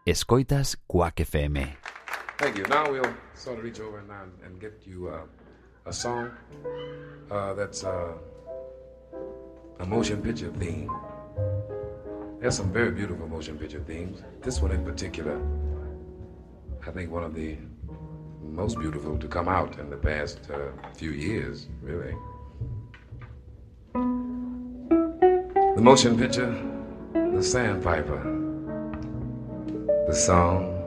Escoitas Quack FM. Thank you. Now we'll sort of reach over now and get you a song that's a motion picture theme. There's some very beautiful motion picture themes. This one in particular, I think one of the most beautiful to come out in the past few years, really. The motion picture, The Sandpiper, the song,